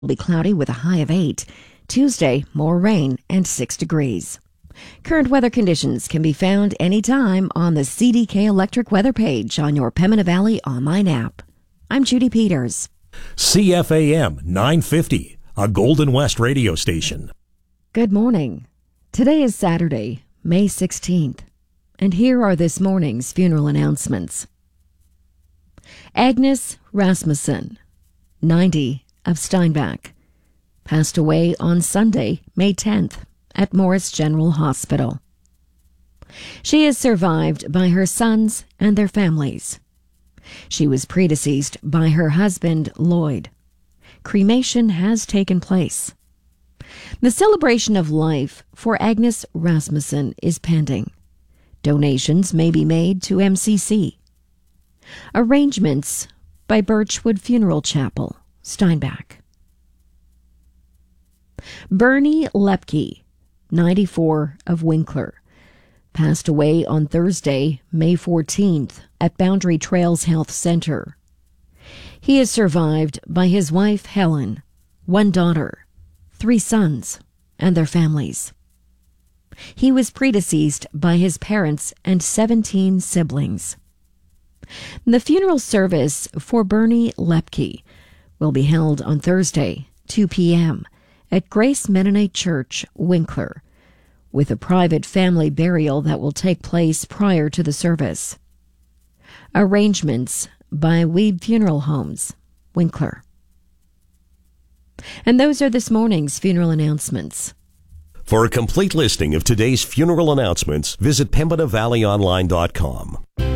Will be cloudy with a high of 8. Tuesday, more rain and 6 degrees. Current weather conditions can be found anytime on the CDK Electric weather page on your Pembina Valley online app. I'm Judy Peters. CFAM 950, a Golden West radio station. Good morning. Today is Saturday, May 16th, and here are this morning's funeral announcements. Agnes Rasmussen, 90, of Steinbach, passed away on Sunday, May 10th, at Morris General Hospital. She is survived by her sons and their families. She was predeceased by her husband, Lloyd. Cremation has taken place. The celebration of life for Agnes Rasmussen is pending. Donations may be made to MCC. Arrangements by Birchwood Funeral Chapel, Steinbach. Bernie Lepke, 94, of Winkler, passed away on Thursday, May 14th, at Boundary Trails Health Center. He is survived by his wife, Helen, 1 daughter, 3 sons, and their families. He was predeceased by his parents and 17 siblings. The funeral service for Bernie Lepke will be held on Thursday, 2 p.m., at Grace Mennonite Church, Winkler, with a private family burial that will take place prior to the service. Arrangements by Weeb Funeral Homes, Winkler. And those are this morning's funeral announcements. For a complete listing of today's funeral announcements, visit PembinaValleyOnline.com.